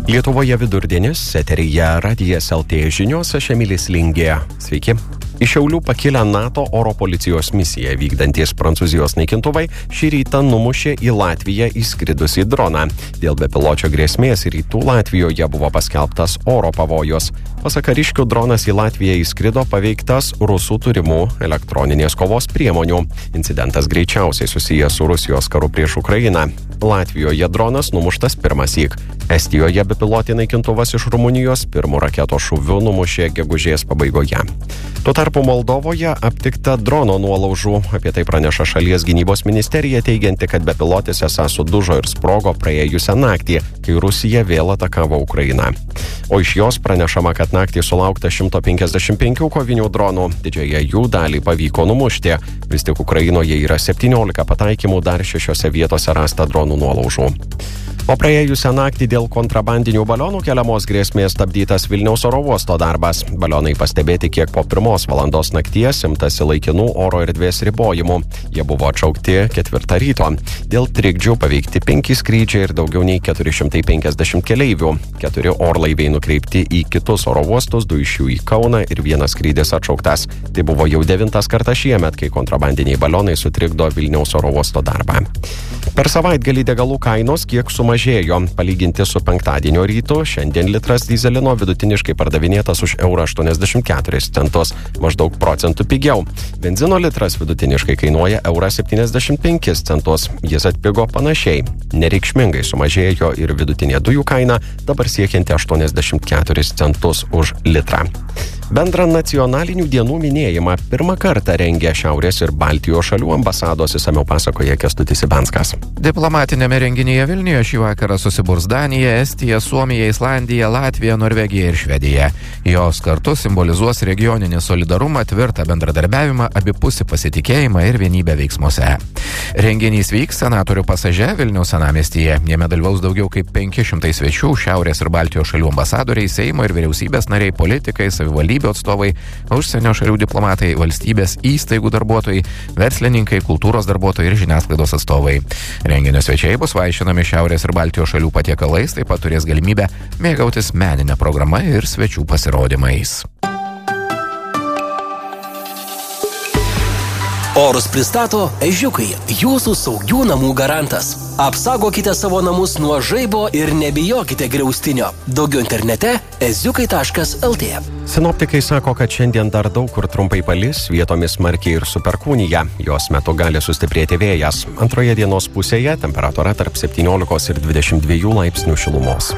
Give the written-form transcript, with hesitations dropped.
Lietuvoje vidurdienis, eteryje Radijas LT žinios, aš Emilis Lingė. Sveiki. Iš Šiaulių pakilę NATO oro policijos misiją vykdantys Prancūzijos naikintuvai šį rytą numušė į Latviją įskridusį droną. Dėl bepiločio grėsmės rytų Latvijoje buvo paskelbtas oro pavojus. Pasak kariškių, dronas į Latviją įskrido paveiktas rusų turimų elektroninės kovos priemonių. Incidentas greičiausiai susijęs su Rusijos karu prieš Ukrainą. Latvijoje dronas numuštas pirmąsyk. Estijoje bepilotį naikintuvas iš Rumunijos pirmų raketos šūvių numušė gegužės pabaigoje. Tuo tarpu Moldovoje aptikta drono nuolaužų. Apie tai praneša šalies gynybos ministerija, teigianti, kad bepilotis esą sudužo ir sprogo praėjusią naktį, kai Rusija vėl atakavo Ukrainą. O iš jos pranešama, kad naktį sulaukta 155 kovinių dronų, didžiąją jų dalį pavyko numušti. Vis tik Ukrainoje yra 17 pataikymų, dar 6 vietose rasta dronų nuolaužų. O praėjusią naktį dėl kontrabandinių balionų keliamos grėsmės stabdytas Vilniaus oro uosto darbas. Balionai pastebėti kiek po 1 valandos nakties imtasi laikinų oro erdvės ribojimų. Jie buvo atšaukti 4 ryto. Dėl trikdžių paveikti 5 skrydžiai ir daugiau nei 450 keleivių. 4 orlaiviai nukreipti į kitus oro uostus, 2 iš jų į Kauną ir 1 skrydis atšauktas. Tai buvo jau 9 kartas šiemet, kai kontrabandiniai balionai sutrikdo Vilniaus oro uosto darbą. Per savaitgalį degalų kainos kiek sumažėjo. Palyginti su penktadienio rytu, šiandien litras dyzelino vidutiniškai pardavinėtas už €84, maždaug procentų pigiau. Benzino litras vidutiniškai kainuoja €75. Jis atpigo panašiai. Nereikšmingai sumažėjo ir vidutinė dujų kaina, dabar siekianti 84 centus už litrą. Bendrą nacionalinių dienų minėjimą pirmą kartą rengia Šiaurės ir Baltijos šalių ambasados, išsamiau pasakoja Kęstutis Ibanskas. Diplomatinėme renginyje Vilniuje šį vakarą susiburs Danija, Estija, Suomija, Islandija, Latvija, Norvegija ir Švedija. Jos kartu simbolizuos regioninį solidarumą, tvirtą bendradarbiavimą, abipusį pasitikėjimą ir vienybę veiksmuose. Renginys vyks Senatorių pasaže Vilniaus senamiestyje. Jame dalyvaus daugiau kaip 500 svečių, Šiaurės ir Baltijos šalių ambasadoriai, Seimo ir vyriausybės nariai, politikai, savivaldybių atstovai, užsienio šalių diplomatai, valstybės įstaigų darbuotojai, verslininkai, kultūros darbuotojai ir žiniasklaidos atstovai. Renginio svečiai bus vaišinami Šiaurės ir Baltijos šalių patiekalais, taip pat turės galimybę mėgautis meninę programą ir svečių pasirodymais. Orus pristato Ežiukai, jūsų saugių namų garantas. Apsaugokite savo namus nuo žaibo ir nebijokite griaustinio. Daugiau internete eziukai.lt. Sinoptikai sako, kad šiandien dar daug kur trumpai palis, vietomis smarkiai ir su perkūnija. Jos metu gali sustiprėti vėjas. Antroje dienos pusėje temperatūra tarp 17 ir 22 laipsnių šilumos.